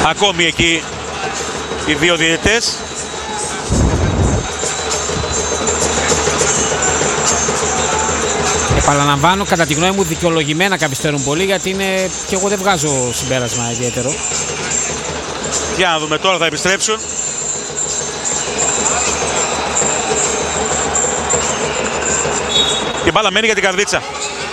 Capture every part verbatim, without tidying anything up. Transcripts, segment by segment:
Ακόμη εκεί οι δύο διαιτητές. Επαναλαμβάνω, κατά τη γνώμη μου δικαιολογημένα καθυστερούν πολύ, γιατί είναι, και εγώ δεν βγάζω συμπέρασμα ιδιαίτερο. Για να δούμε, τώρα θα επιστρέψουν. Και μπάλα μένει για την Καρδίτσα.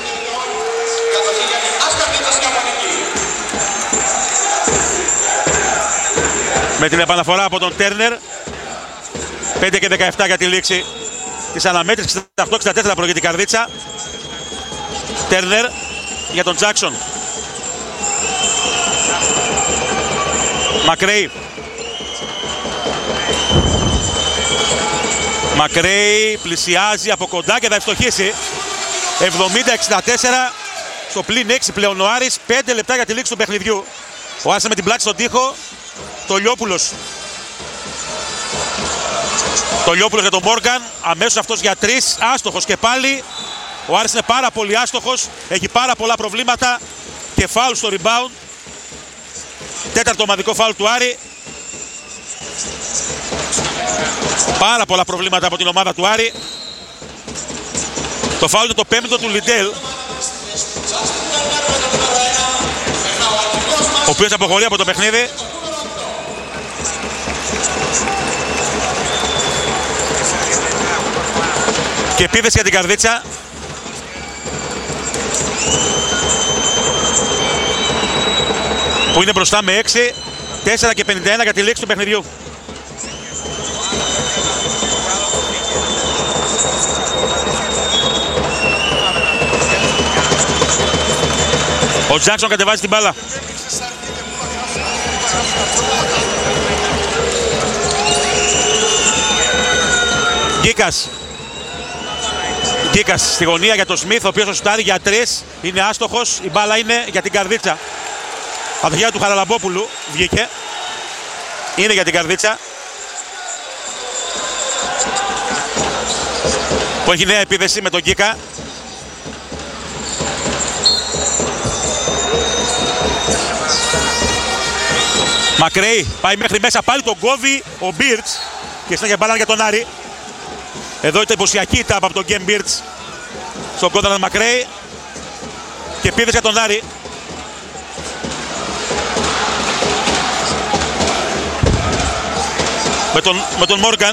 Με την επαναφορά από τον Τέρνερ. πέντε και δεκαεπτά για τη λήξη της αναμέτρησης. εξήντα οκτώ εξήντα τέσσερα προηγεί την Καρδίτσα. Τέρνερ για τον Τζάκσον. Μακρέι. Μακρέι πλησιάζει από κοντά και θα ευστοχίσει. εβδομήντα εξήντα τέσσερα στο πλήν έξι πλέον ο Άρης. πέντε λεπτά για τη λήξη του παιχνιδιού. Ο Άρης με την πλάτη στον τοίχο. Το Λιόπουλος. Το Λιόπουλος για τον Μόργαν. Αμέσως αυτός για τρεις. Άστοχος και πάλι. Ο Άρης είναι πάρα πολύ άστοχος. Έχει πάρα πολλά προβλήματα. Και φάουλ στο rebound. Τέταρτο ομαδικό φάουλ του Άρη. Πάρα πολλά προβλήματα από την ομάδα του Άρη. Το φάουλ είναι το πέμπτο του Λιντέλ, ο οποίος αποχωρεί από το παιχνίδι. Και επίθεση για την Καρδίτσα. Που είναι μπροστά με έξι, τέσσερα και πενήντα ένα για τη λήξη του παιχνιδιού. Ο Τζάκσον κατεβάζει την μπάλα. Γκίκας. Γκίκας στη γωνία για τον Σμιθ, ο οποίος σουτάρει για τρεις. Είναι άστοχος. Η μπάλα είναι για την Καρδίτσα. Ατυχία του Χαραλαμπόπουλου βγήκε. Είναι για την Καρδίτσα, που έχει νέα επίθεση με τον Γκίκα. Μακρέι πάει μέχρι μέσα, πάλι τον κόβει ο Μπίρτς και συνέχεια μπάλα για τον Άρη. Εδώ ήταν υποσιακή τάπα από τον Γκέμ Μπίρτς στον Κόντραν Μακρέι και επίθεση για τον Άρη. Με τον, με τον Μόργαν.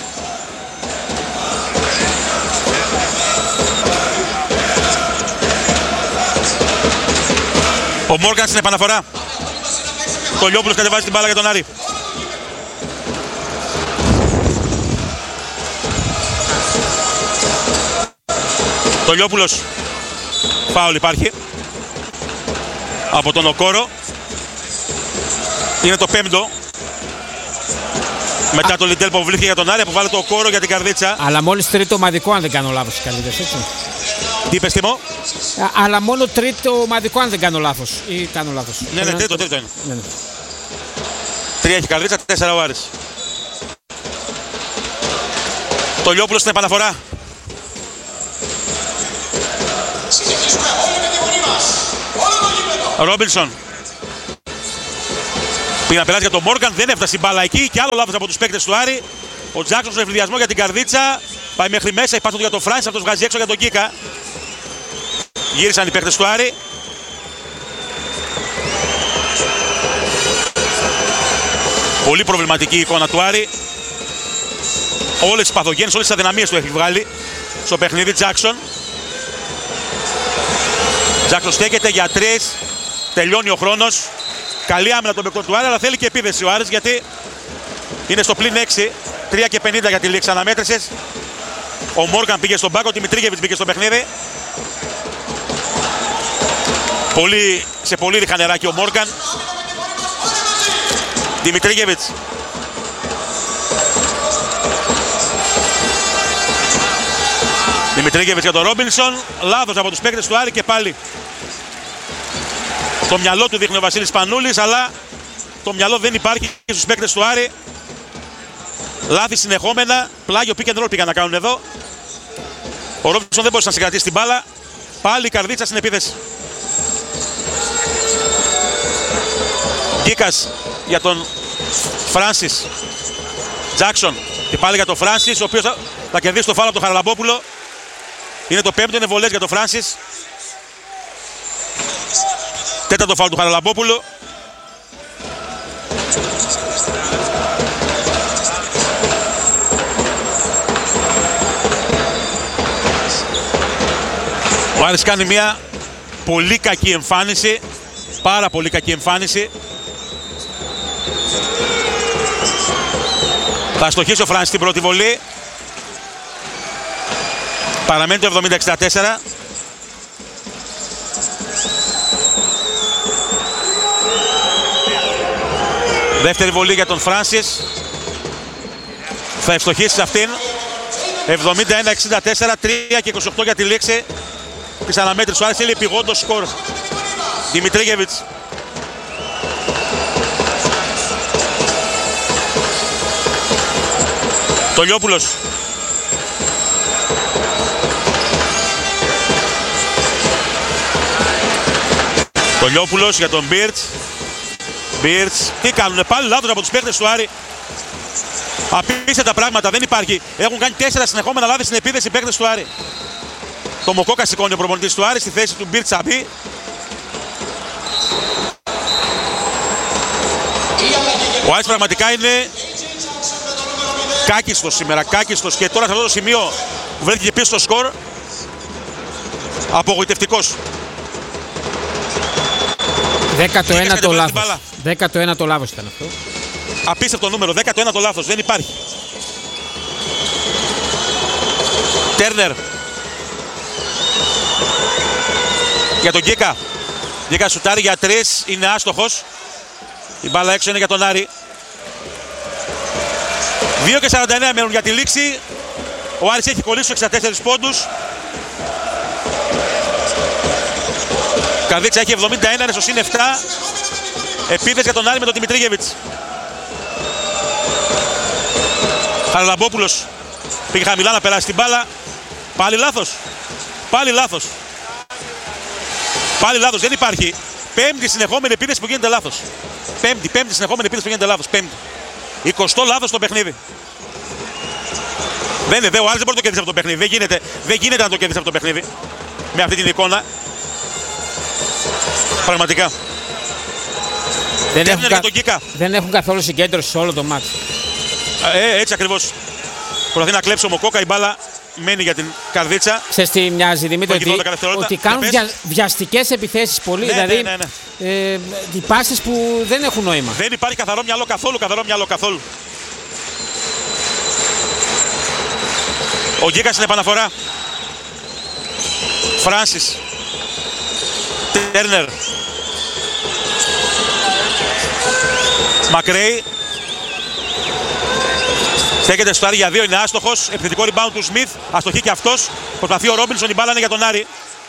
Ο Μόργαν στην επαναφορά. Το Λιόπουλος κατεβάζει την μπάλα για τον Άρη. Το Λιόπουλος. Φάουλ υπάρχει από τον Οκόρο. Είναι το πέμπτο. Μετά το Λιντέλ που αποβλήθηκε για τον Άρη, αποβάλλει το Οκόρο για την Καρδίτσα. Αλλά μόλις τρίτο ομαδικό, αν δεν κάνω λάθος, οι καλύτερες, έτσι. Τι είπες, Τίμω? Αλλά μόνο τρίτο ομαδικό, αν δεν κάνω λάθος. Ή κάνω λάθος. Ναι, ναι, τρίτο, τρίτο είναι. Ναι, ναι. Τρία έχει Καρδίτσα, τέσσερα ο Άρης. Το Λιόπουλο στην επαναφορά. Ρόμπινσον. Πήγε να περάσει για τον Μόργαν, δεν έφτασε η μπάλα εκεί και άλλο λάθος από τους παίκτες του Άρη. Ο Τζάκσον στον ευνηδιασμό για την Καρδίτσα. Πάει μέχρι μέσα, υπάρχει για τον Φράνς, αυτός βγάζει έξω για τον Κίκα. Γύρισαν οι παίκτες του Άρη. Πολύ προβληματική η εικόνα του Άρη. Όλες τις παθογένειες, όλες τις αδυναμίες του έχει βγάλει στο παιχνίδι. Τζάκσον. Τζάκσον στέκεται για τρεις. Τελειώνει ο χρόνος. Καλή άμυνα των παικτών του Άρη, αλλά θέλει και επίθεση ο Άρης, γιατί είναι στο πλήν έξι. τρία και πενήντα για τη λήξη αναμέτρησης. Ο Μόργαν πήγε στον πάγκο, ο Δημητρίγεβιτς μπήκε στο παιχνίδι. Πολύ, σε πολύ ριχα νεράκι ο Μόργαν. Δημητρίγεβιτς. Δημητρίγεβιτς για τον Ρόμπινσον. Λάθος από τους παίκτες του Άρη και πάλι. Το μυαλό του δείχνει ο Βασίλης Πανούλης, αλλά το μυαλό δεν υπάρχει και στους παίκτες του Άρη. Λάθη συνεχόμενα. Πλάγιο pick and roll πήγαν να κάνουν εδώ. Ο Ρόμπινσον δεν μπορούσε να συγκρατήσει την μπάλα. Πάλι η Καρδίτσα στην επίθεση. Γκίκας για τον Φράνσις Τζάκσον και πάλι για τον Φράνσις, ο οποίος θα, θα κερδίσει το φάουλ από τον Χαραλαμπόπουλο. Είναι το πέμπτο, είναι βολές για τον Φράνσις. Τέταρτο φάουλ του Χαραλαμπόπουλου. Ο Άρης κάνει μια πολύ κακή εμφάνιση, πάρα πολύ κακή εμφάνιση. Θα στοχίσει ο Φράνσις στην πρώτη βολή. Παραμένει το εβδομήντα εξήντα τέσσερα. Δεύτερη βολή για τον Φράνσις. Θα ευστοχίσει σε αυτήν. εβδομήντα ένα εξήντα τέσσερα, τρία και είκοσι οκτώ για τη λήξη της αναμέτρησης. Ο Άρης είναι επιγόντως σκορ. Δημητρίγεβιτς. Τολιόπουλος. Τολιόπουλος για τον Μπίρτς. Μπίρτς. Τι κάνουνε, πάλι λάθος από τους παίκτες του Άρη. Απίστευτα πράγματα, δεν υπάρχει. Έχουν κάνει τέσσερα συνεχόμενα λάθη στην επίθεση οι παίκτες του Άρη. Το Μοκόκα σηκώνει ο προπονητής του Άρη στη θέση του Μπίρτς Αμπή. Ο Άρης πραγματικά είναι κάκιστος σήμερα, κάκιστος, και τώρα σε αυτό το σημείο που βρέθηκε πίσω στο σκορ, απογοητευτικός. δέκατο ένατο λάθος. δέκατο ένατο λάθος ήταν αυτό. Απίστευτο νούμερο, δέκατο ένατο λάθος, δεν υπάρχει. Τέρνερ. Για τον Γκίκα. Γκίκα σουτάρει για τρεις, είναι άστοχος. Η μπάλα έξω είναι για τον Άρη. δύο και σαράντα εννέα μένουν για τη λήξη. Ο Άρης έχει κολλήσει στους εξήντα τέσσερις πόντους. Καρδίτσα έχει εβδομήντα ένα, είναι στο συν επτά. Επίθεση για τον Άρη με τον Δημητρίγεβιτς. Χαραλαμπόπουλος πήγε χαμηλά να περάσει την μπάλα. Πάλι λάθος. Πάλι λάθος. Πάλι λάθος, δεν υπάρχει. Πέμπτη συνεχόμενη επίθεση που γίνεται λάθος. Πέμπτη, πέμπτη συνεχόμενη επίθεση που γίνεται λάθος. Πέμπτη. εικοστό λάθος στο παιχνίδι. Δεν είναι, δε, ο Άρης δεν μπορεί να το κερδίσει από το παιχνίδι. Δεν γίνεται, δεν γίνεται να το κερδίσει από το παιχνίδι. Με αυτή την εικόνα. Πραγματικά. Δεν έχουν, κα... δεν έχουν καθόλου συγκέντρωση σε όλο το μάτς. Ε, έτσι ακριβώς. Προσπαθεί να κλέψει ο Μοκόκα, η μπάλα μένει για την Καρδίτσα. Ξέρεις τι μοιάζει, Δημήτρη, ότι, ότι κάνουν βια, βιαστικές επιθέσεις πολύ, ναι, δηλαδή ναι, ναι, ναι. Ε, οι πάσεις που δεν έχουν νόημα. Δεν υπάρχει καθαρό μυαλό καθόλου, καθαρό μυαλό καθόλου. Ο Γκίκας στην επαναφορά. Φράνσις. Τέρνερ. Μακρέι. Στέκεται στο Άρη για δύο, είναι άστοχος. Επιθετικό rebound του Σμιθ. Αστοχή και αυτός. Προσπαθεί ο Ρόμπινσον, η μπάλα είναι για τον Άρη.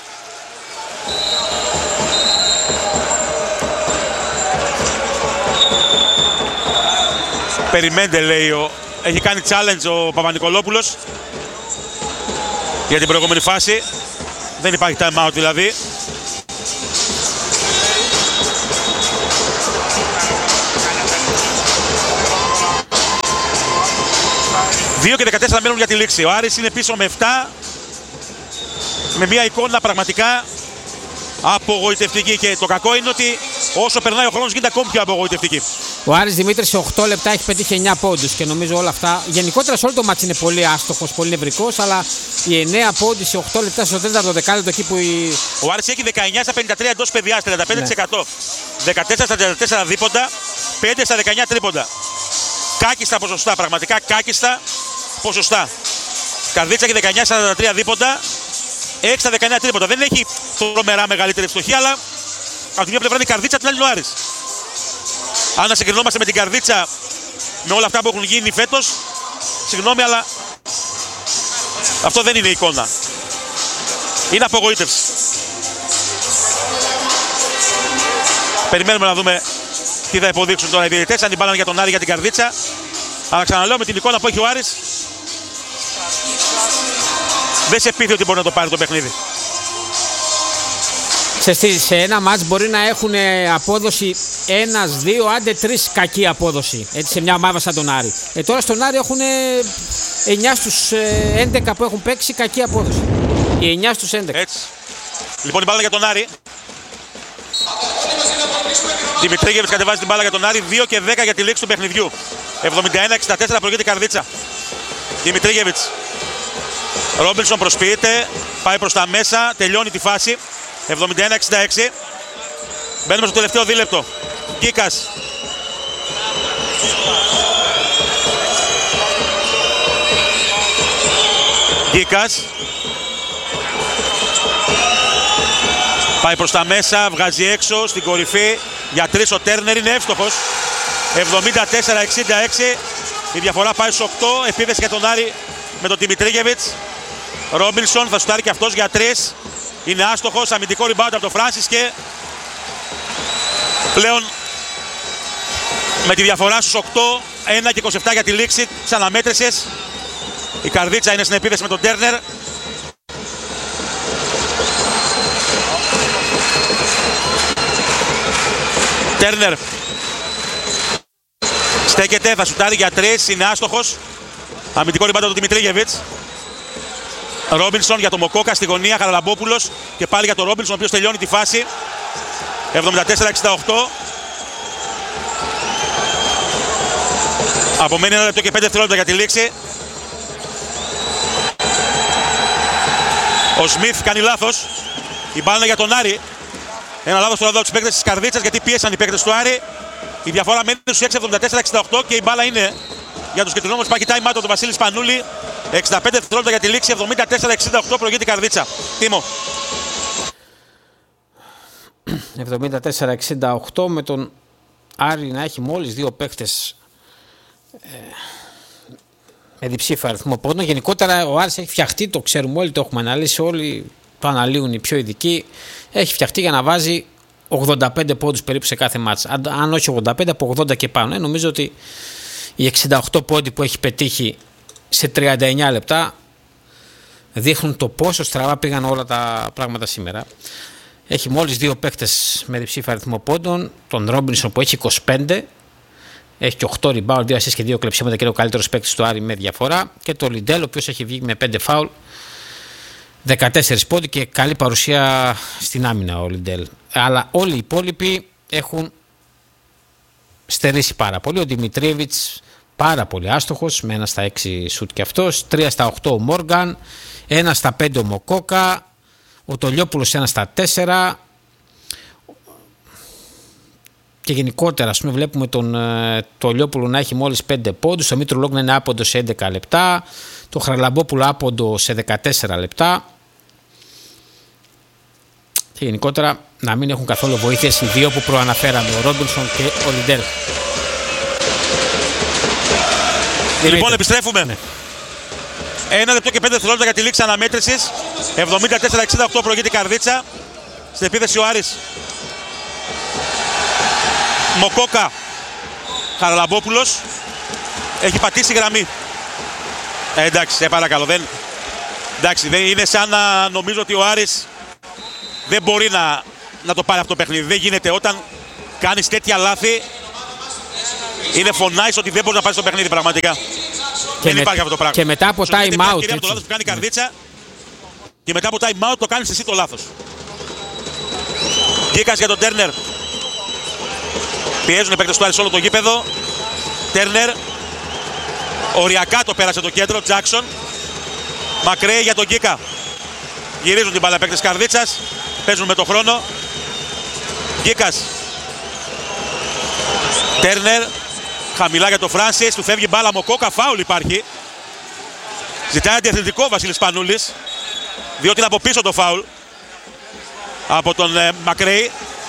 Περιμένετε, λέει ο... Έχει κάνει challenge ο Παπα-Νικολόπουλος για την προηγούμενη φάση. Δεν υπάρχει time out δηλαδή. δύο και δεκατέσσερα μένουν για τη λήξη. Ο Άρης είναι πίσω με επτά. Με μια εικόνα πραγματικά απογοητευτική. Και το κακό είναι ότι όσο περνάει ο χρόνος γίνεται ακόμη πιο απογοητευτική. Ο Άρης, Δημήτρη, σε οκτώ λεπτά έχει πετύχει εννέα πόντους και νομίζω όλα αυτά. Γενικότερα σε όλο το μάτς είναι πολύ άστοχος, πολύ νευρικός, αλλά οι εννέα πόντοι σε οκτώ λεπτά στο τέταρτο δεκάλεπτο εκεί που η... Ο Άρης έχει δεκαεννιά στα πενήντα τρία εντός παιδιάς, τριάντα πέντε τοις εκατό. Ναι. δεκατέσσερα στα τριάντα τέσσερα δίποντα, πέντε στα δεκαεννιά τρίποντα. Κάκιστα ποσοστά, πραγματικά κάκιστα ποσοστά. Καρδίτσα έχει δεκαεννιά στα σαράντα τρία δίποντα, έξι στα δεκαεννιά τρίποντα. Δεν έχει τρομερά μεγαλύτερη ευστοχία, αλλά από τη μια πλευρά είναι η Καρδίτσα, την άλλη είναι ο Άρης. Αν να συγκρινόμαστε με την Καρδίτσα με όλα αυτά που έχουν γίνει φέτος, συγγνώμη, αλλά αυτό δεν είναι εικόνα. Είναι απογοήτευση. Περιμένουμε να δούμε τι θα υποδείξουν τώρα οι διαιτητές, αν η μπάλα είναι για τον Άρη, για την Καρδίτσα. Αλλά ξαναλέω, με την εικόνα που έχει ο Άρης, δεν σε πείθει ότι μπορεί να το πάρει το παιχνίδι. Σε ένα μάτς μπορεί να έχουν απόδοση ένας, δύο, άντε τρεις κακή απόδοση. Έτσι σε μια ομάδα σαν τον Άρη. Ε, τώρα στον Άρη έχουν εννιά στους έντεκα που έχουν παίξει κακή απόδοση. Οι εννιά στους έντεκα. Έτσι. Λοιπόν η μπάλα για τον Άρη. Δημητρίγεβιτς κατεβάζει την μπάλα για τον Άρη. δύο και δέκα για τη λήξη του παιχνιδιού. εβδομήντα ένα εξήντα τέσσερα προηγείται η Καρδίτσα. Δημητρίγεβιτς. Ρόμπινσον προσποιείται. Πάει προς τα μέσα. Τελειώνει τη φάση. εβδομήντα ένα εξήντα έξι. Μπαίνουμε στο τελευταίο δίλεπτο. Γκίκας. Γκίκας. Πάει προς τα μέσα, βγάζει έξω στην κορυφή. Για τρεις ο Τέρνερ είναι εύστοχος. εβδομήντα τέσσερα εξήντα έξι. Η διαφορά πάει στους οκτώ. Επίθεση για τον Άρη με τον Δημητρίγεβιτς. Ρόμπινσον θα σουτάρει και αυτός για τρεις. Είναι άστοχος, αμυντικό rebound από τον Φράνσις και πλέον με τη διαφορά στους οκτώ, ένα και είκοσι επτά για τη λήξη της αναμέτρησης. Η Καρδίτσα είναι στην επίθεση με τον Τέρνερ. Τέρνερ στέκεται, θα σουτάρει για τρεις, είναι άστοχος. Αμυντικό rebound από τον Δημητρίγεβιτς. Ρόμπινσον για τον Μοκόκα στη γωνία, Χαραλαμπόπουλος και πάλι για τον Ρόμπινσον ο οποίος τελειώνει τη φάση. εβδομήντα τέσσερα εξήντα οκτώ. Απομένει ένα λεπτό και πέντε δευτερόλεπτα για τη λήξη. Ο Σμιθ κάνει λάθος. Η μπάλα είναι για τον Άρη. Ένα λάθος τώρα εδώ από τους παίκτες της Καρδίτσας γιατί πίεσαν οι παίκτες του Άρη. Η διαφορά μένει στους έξι εβδομήντα τέσσερα εξήντα οκτώ και η μπάλα είναι για τους κεντρινόμους. Υπάρχει time out του Βασίλη Σπανούλη. εξήντα πέντε δευτερόλεπτα για τη λήξη, εβδομήντα τέσσερα εξήντα οκτώ προηγείται η Καρδίτσα. Τίμο. εβδομήντα τέσσερα εξήντα οκτώ με τον Άρη να έχει μόλις δύο παίκτες ε, με διψήφιο αριθμό πόντων. Γενικότερα ο Άρης έχει φτιαχτεί, το ξέρουμε όλοι, το έχουμε αναλύσει όλοι, το αναλύουν οι πιο ειδικοί. Έχει φτιαχτεί για να βάζει ογδόντα πέντε πόντους περίπου σε κάθε μάτς. Αν, αν όχι ογδόντα πέντε, από ογδόντα και πάνω. Ε, νομίζω ότι οι εξήντα οκτώ πόντοι που έχει πετύχει σε τριάντα εννιά λεπτά δείχνουν το πόσο στραβά πήγαν όλα τα πράγματα σήμερα. Έχει μόλις δύο παίκτες με διψήφιο αριθμό πόντων. Τον Ρόμπινσον που έχει είκοσι πέντε, έχει και οκτώ rebound, δύο assists και δύο κλεψίματα και είναι ο καλύτερος παίκτης του Άρη με διαφορά. Και τον Λιντέλ, ο οποίος έχει βγει με πέντε φάουλ, δεκατέσσερα πόντοι και καλή παρουσία στην άμυνα ο Λιντέλ. Αλλά όλοι οι υπόλοιποι έχουν στερήσει πάρα πολύ. Ο Δημητρίεβιτς πάρα πολύ άστοχος με ένα στα έξι σουτ και αυτός, τρία στα οκτώ ο Μόργαν, ένα στα πέντε ο Μοκόκα, ο Τολιόπουλος ένα στα τέσσερα και γενικότερα ας πούμε βλέπουμε τον ε, Τολιόπουλο να έχει μόλις πέντε πόντους, ο Μήτρο Λόγκ να είναι άποντο σε έντεκα λεπτά, το Χαραλαμπόπουλο άποντο σε δεκατέσσερα λεπτά και γενικότερα να μην έχουν καθόλου βοήθειες οι δύο που προαναφέραμε, ο Ρόμπινσον και ο Λιντέρ. Λοιπόν, επιστρέφουμε. Ναι. Ένα λεπτό και πέντε δευτερόλεπτα για τη λήξη αναμέτρησης. εβδομήντα τέσσερα εξήντα οκτώ προηγείται η Καρδίτσα. Στην επίθεση ο Άρης. Μοκόκα. Χαραλαμπόπουλος. Έχει πατήσει γραμμή. Ε, εντάξει, σε παρακαλώ. Δεν... Εντάξει, δεν είναι σαν να νομίζω ότι ο Άρης δεν μπορεί να, να το πάρει αυτό το παιχνίδι. Δεν γίνεται όταν κάνεις τέτοια λάθη. Είναι φωνάεις ότι δεν μπορεί να πάρει το παιχνίδι πραγματικά. Και δεν με, υπάρχει αυτό το πράγμα. Και μετά από time out. Και, το λάθος που κάνει η Καρδίτσα, και μετά από time out το κάνεις εσύ το λάθος. Γκίκας για τον Τέρνερ. Πιέζουν οι παίκτες του Άρη σε όλο το γήπεδο. Τέρνερ. Οριακά το πέρασε το κέντρο. Τζάκσον. Μακρέι για τον Γκίκα. Γυρίζουν την μπάλα παίκτες Καρδίτσας. Παίζουν με το χρόνο. Γκίκας. Τέρνερ. Χαμηλά για τον Φράνσις. Του φεύγει μπάλα Μοκόκα. Φάουλ υπάρχει. Ζητάει αντιαθλητικό Βασίλης Πανούλης. Διότι είναι από πίσω το φάουλ. Από τον ε, Μακρέι.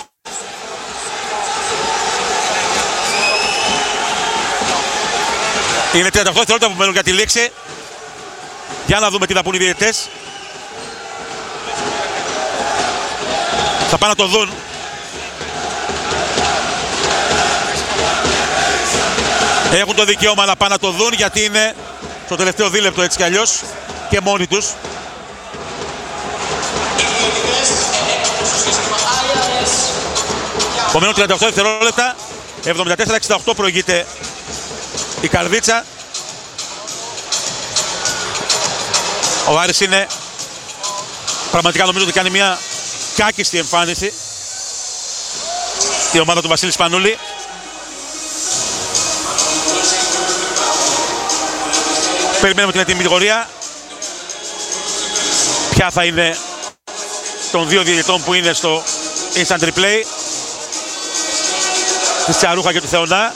Είναι τριάντα οκτώ δευτερόλεπτα που μένουν για τη λήξη. Για να δούμε τι θα πούν οι διαιτητές. Θα πάνε να το δουν. Έχουν το δικαίωμα να πάνε να το δουν γιατί είναι στο τελευταίο δίλεπτο έτσι κι αλλιώς και μόνοι τους. Απομένουν τριάντα οκτώ δευτερόλεπτα. εβδομήντα τέσσερα εξήντα οκτώ προηγείται η Καρδίτσα. Ο Άρης είναι πραγματικά, νομίζω ότι κάνει μια κάκιστη εμφάνιση η ομάδα του Βασίλη Σπανούλη. Περιμένουμε την ετοιμιγορία. Ποια θα είναι των δύο διαιτητών που είναι στο instant replay, τη Τσαρούχα και του Θεωνά.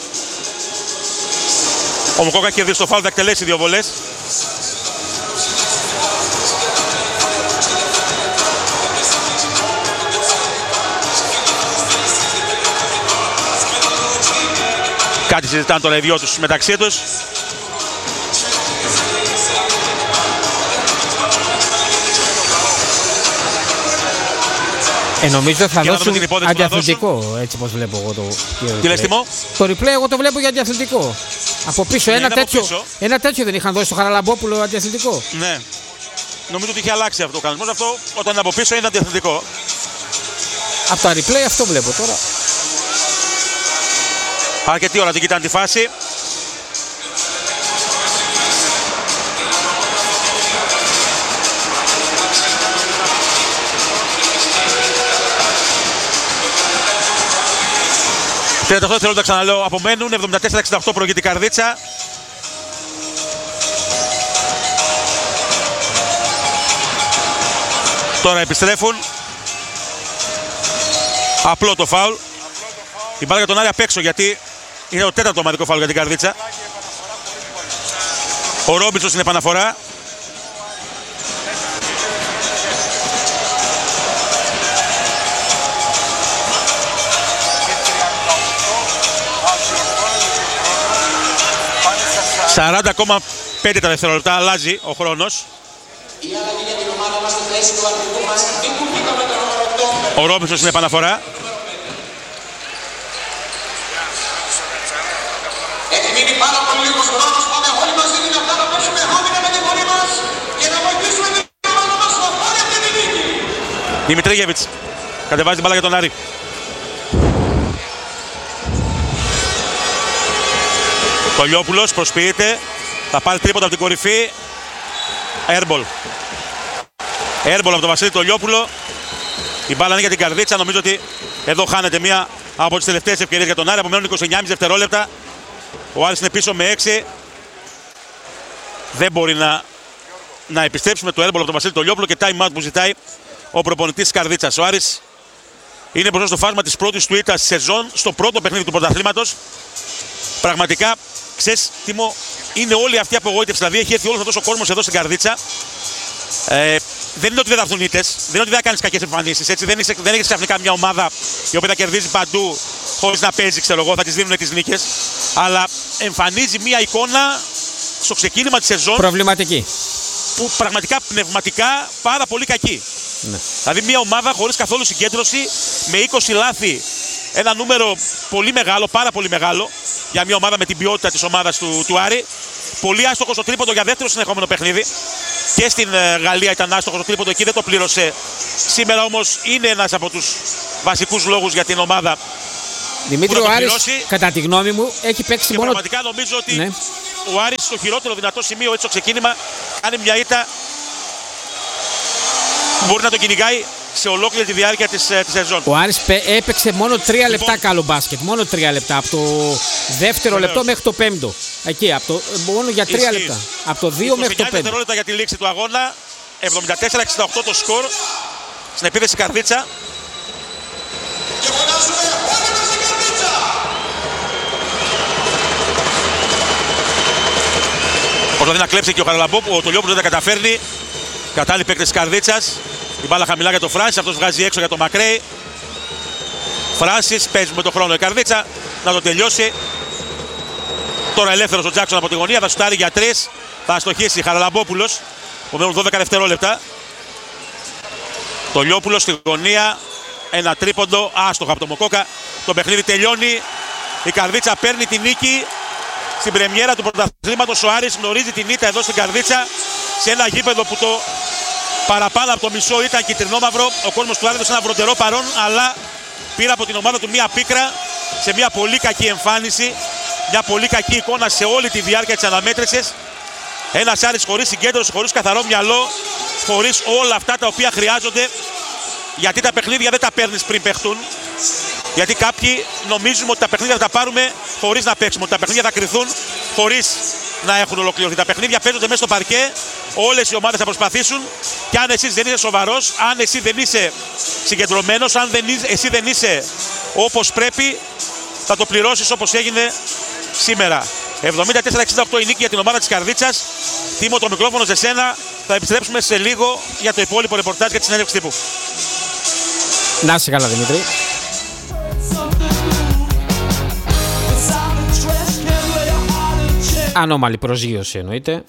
Ο Μοκόκα κερδίσει το φάουλ, θα εκτελέσει δύο βολές. Κάτι συζητάνε τώρα οι δυο τους μεταξύ τους. Ε, νομίζω θα δώσουν αντιαθλητικό, έτσι πως βλέπω εγώ το replay. Τι λες, Τιμό? Το replay εγώ το βλέπω για αντιαθλητικό. Από πίσω, ναι, ένα, τέτοιο, πίσω. ένα τέτοιο δεν είχαν δώσει στο Χαραλαμπόπουλο αντιαθλητικό. Ναι. Νομίζω ότι είχε αλλάξει αυτό ο κανονισμός. Αυτό όταν είναι από πίσω είναι αντιαθλητικό. Από τα replay αυτό βλέπω τώρα. Αρκετή ώρα την κοιτάνε τη φάση. τριάντα οκτώ δευτερόλεπτα, ξαναλέω, απομένουν. εβδομήντα τέσσερα εξήντα οκτώ προηγείται η Καρδίτσα. Τώρα επιστρέφουν. Απλό το φάουλ. Η μπάλα για τον Άρη απ' έξω, γιατί είναι το τέταρτο ομαδικό φάουλ για την Καρδίτσα. Ο Ρόμπινσον στην επαναφορά. σαράντα κόμμα πέντε τα δευτερόλεπτα, αλλάζει ο χρόνος. Ο Ρόμπινσον στην επαναφορά. Έχει μείνει πάρα πολύ λίγος χρόνος, πάμε όλοι μαζί την αυτά να παίξουμε χάμηνα με τη φωνή μας και να βοηθήσουμε την ομάδα μας να πάρει αυτή τη νίκη. Δημητρίγεβιτς κατεβάζει την μπάλα για τον Άρη. Κολιόπουλος προσποιείται, θα πάρει τρίποντα από την κορυφή. Airball. Airball από τον Βασίλη Κολιόπουλο. Η μπάλα είναι για την Καρδίτσα. Νομίζω ότι εδώ χάνεται μία από τις τελευταίες ευκαιρίες για τον Άρη. Απομένουν είκοσι εννιά κόμμα πέντε δευτερόλεπτα. Ο Άρης είναι πίσω με έξι. Δεν μπορεί να, να επιστρέψει με το airball από τον Βασίλη Κολιόπουλο και time out που ζητάει ο προπονητής της Καρδίτσας. Ο Άρης είναι μπροστά στο φάσμα της πρώτης του ήττας σεζόν, στο πρώτο παιχνίδι του πρωταθλήματος. Πραγματικά, ξέρεις, Τίμο, είναι όλη αυτή η απογοήτευση. Δηλαδή, έχει έρθει όλος αυτός ο κόσμος εδώ στην Καρδίτσα. Ε, δεν είναι ότι δεν θα έρθουν ήττες, δεν είναι ότι δεν θα κάνεις κακές εμφανίσεις. Έτσι. Δεν, δεν έχεις ξαφνικά μια ομάδα η οποία θα κερδίζει παντού χωρίς να παίζει, ξέρω εγώ, θα τις δίνουν τις νίκες. Αλλά εμφανίζει μια εικόνα στο ξεκίνημα της σεζόν προβληματική. Που πραγματικά πνευματικά πάρα πολύ κακή. Ναι. Δηλαδή, μια ομάδα χωρίς καθόλου συγκέντρωση, με είκοσι λάθη. Ένα νούμερο πολύ μεγάλο, πάρα πολύ μεγάλο για μια ομάδα με την ποιότητα της ομάδας του, του Άρη. Πολύ άστοχο στο τρίποντο για δεύτερο συνεχόμενο παιχνίδι. Και στην ε, Γαλλία ήταν άστοχο στο τρίποντο, εκεί δεν το πλήρωσε. Σήμερα όμως είναι ένας από τους βασικούς λόγους για την ομάδα. Δημήτρη, ο Άρης, κατά τη γνώμη μου, έχει παίξει και μόνο... πραγματικά νομίζω ότι ναι. ο Άρης στο χειρότερο δυνατό σημείο, έτσι στο ξεκίνημα, κάνει μια ήττα που μπορεί να το κυνηγάει σε ολόκληρη τη διάρκεια της, της σεζόν. Ο Άρης έπαιξε μόνο τρία λοιπόν, λεπτά καλό μπάσκετ. Μόνο τρία λεπτά. Από το δεύτερο βεβαίως. λεπτό μέχρι το πέμπτο. Εκεί, από το, μόνο για τρία λεπτά. Από το δύο μέχρι το πέντε. δευτερόλεπτα για τη λήξη του αγώνα. εβδομήντα τέσσερα εξήντα οκτώ το σκορ. Στην επίθεση Καρδίτσα. Και φωνάζουμε όλοι μας στην Καρδίτσα. Προσπαθεί να κλέψει και ο Χαραλαμπόπου. Ο Τολιόπουλος δεν τα καταφέρνει. Κατάλληλοι παίκτες της Καρδίτσας. Η μπάλα χαμηλά για τον Φράσις, αυτός βγάζει έξω για τον Μακρέι. Φράσις παίζει με τον χρόνο η Καρδίτσα να το τελειώσει. Τώρα ελεύθερος ο Τζάκσον από τη γωνία, θα σουτάρει για τρεις. Θα αστοχίσει Χαραλαμπόπουλος. Απομένουν δώδεκα δευτερόλεπτα. Το Λιόπουλος στη γωνία. Ένα τρίποντο, άστοχο από τον Μοκόκα. Το παιχνίδι τελειώνει. Η Καρδίτσα παίρνει την νίκη. Στην πρεμιέρα του πρωταθλήματος ο Άρης γνωρίζει την ήττα εδώ στην Καρδίτσα. Σε ένα γήπεδο που το παραπάνω από το μισό ήταν κυτρινόμαυρο. Ο κόσμος του Άρη έδωσε ένα βροντερό παρόν, αλλά πήρε από την ομάδα του μία πίκρα σε μια πολύ κακή εμφάνιση, μια πολύ κακή εικόνα σε όλη τη διάρκεια της αναμέτρησης. Ένας Άρης χωρίς συγκέντρωση, χωρίς καθαρό μυαλό, χωρίς όλα αυτά τα οποία χρειάζονται, γιατί τα παιχνίδια δεν τα παίρνεις πριν παιχτούν. Γιατί κάποιοι νομίζουμε ότι τα παιχνίδια θα τα πάρουμε χωρίς να παίξουμε, ότι τα παιχνίδια θα κρυθούν χωρίς να έχουν ολοκληρωθεί. Τα παιχνίδια παίζονται μέσα στο παρκέ, όλες οι ομάδες θα προσπαθήσουν και αν εσύ δεν είσαι σοβαρός, αν εσύ δεν είσαι συγκεντρωμένος, αν δεν είσαι, εσύ δεν είσαι όπως πρέπει, θα το πληρώσεις όπως έγινε σήμερα. εβδομήντα τέσσερα εξήντα οκτώ η νίκη για την ομάδα της Καρδίτσας. Τίμω, το μικρόφωνο σε σένα. Θα επιστρέψουμε σε λίγο για το υπόλοιπο ρεπορτάζ και τη συνέντευξη τύπου. Να είσαι καλά, Δημήτρη. Ανώμαλη προσγείωση εννοείται.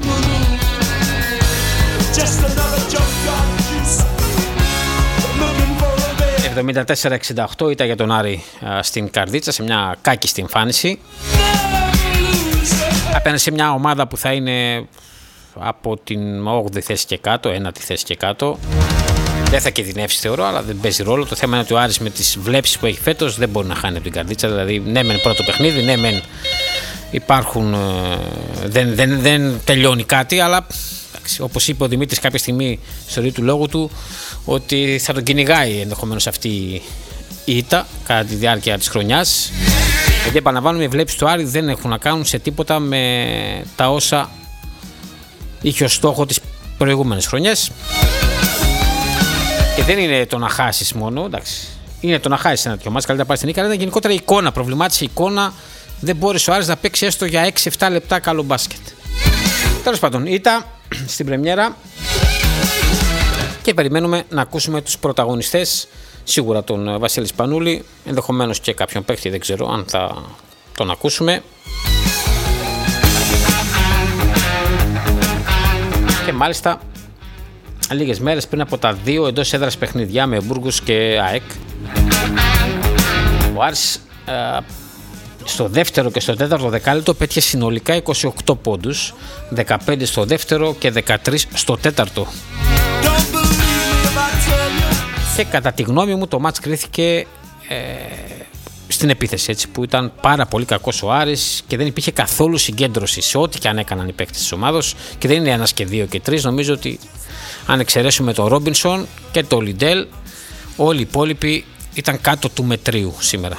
εβδομήντα τέσσερα εξήντα οκτώ ήταν για τον Άρη α, στην Καρδίτσα, σε μια κάκιστη εμφάνιση. Απέναντι σε μια ομάδα που θα είναι από την όγδοη θέση και κάτω, ένατη θέση και κάτω. Δεν θα κινδυνεύσει θεωρώ, αλλά δεν παίζει ρόλο. Το θέμα είναι ότι ο Άρης με τις βλέψεις που έχει φέτος δεν μπορεί να χάνει από την Καρδίτσα. Δηλαδή, ναι, μεν πρώτο παιχνίδι, ναι, μεν υπάρχουν. Δεν, δεν, δεν τελειώνει κάτι, αλλά όπως είπε ο Δημήτρης κάποια στιγμή στο ρί του λόγου του, ότι θα τον κυνηγάει ενδεχομένως αυτή η ήττα κατά τη διάρκεια της χρονιάς. Γιατί επαναλαμβάνουμε, οι βλέψεις του Άρη δεν έχουν να κάνουν σε τίποτα με τα όσα είχε ως στόχο τις προηγούμενες χρονιές. Και δεν είναι το να χάσεις μόνο, εντάξει. Είναι το να χάσεις ένα τέτοιο μάτς, καλύτερα πάει στην νίκη, αλλά είναι γενικότερα η εικόνα. Προβλημάτισε η εικόνα, δεν μπόρεσε ο Άρης να παίξει έστω για έξι εφτά λεπτά καλό μπάσκετ. Τέλος πάντων, ήττα στην πρεμιέρα και περιμένουμε να ακούσουμε τους πρωταγωνιστές. Σίγουρα τον Βασίλη Σπανούλη, ενδεχομένως και κάποιον παίκτη, δεν ξέρω αν θα τον ακούσουμε. Και μάλιστα λίγες μέρες πριν από τα δύο εντός έδρας παιχνιδιά με Μπούργους και ΑΕΚ, ο Άρης ε, στο δεύτερο και στο τέταρτο δεκάλεπτο πέτυχε συνολικά είκοσι οκτώ πόντους, δεκαπέντε στο δεύτερο και δεκατρείς στο τέταρτο. Και κατά τη γνώμη μου το μάτς κρίθηκε ε, στην επίθεση, έτσι, που ήταν πάρα πολύ κακός ο Άρης και δεν υπήρχε καθόλου συγκέντρωση σε ό,τι και αν έκαναν οι παίκτες της ομάδος, και δεν είναι ένας και δύο και τρεις. Νομίζω ότι αν εξαιρέσουμε τον Ρόμπινσον και τον Λιντέλ, όλοι οι υπόλοιποι ήταν κάτω του μετρίου σήμερα.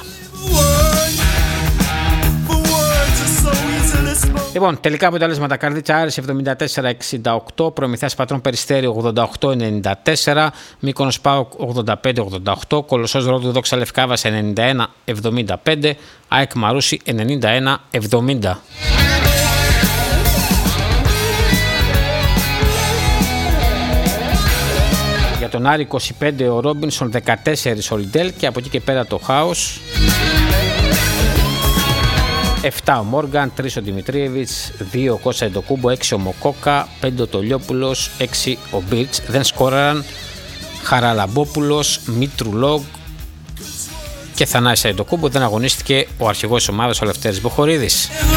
Λοιπόν, τελικά αποτελέσματα: Καρδίτσα Άρης εβδομήντα τέσσερα εξήντα οκτώ, Προμηθέας Πατρών Περιστέρι ογδόντα οκτώ ενενήντα τέσσερα, Μύκονος ΠΑΟΚ ογδόντα πέντε ογδόντα οκτώ, Κολοσσός Ρόδου Δόξα Λευκάβας ενενήντα ένα εβδομήντα πέντε, ΑΕΚ Μαρούσι ενενήντα ένα εβδομήντα. Για τον Άρη είκοσι πέντε ο Ρόμπινσον, δεκατέσσερα ο Λιντέλ και από εκεί και πέρα το χάος. επτά ο Μόργαν, τρία ο Δημητρίεβιτς, δύο ο Κώστα Εντοκούμπο, έξι ο Μοκόκα, πέντε ο Τολιόπουλος, έξι ο Μπίρτς. Δεν σκόραραν Χαραλαμπόπουλος, Μήτρου και Θανάσης Εντοκούμπο. Δεν αγωνίστηκε ο αρχηγός της ομάδας ο Λευτέρης Μποχορίδης.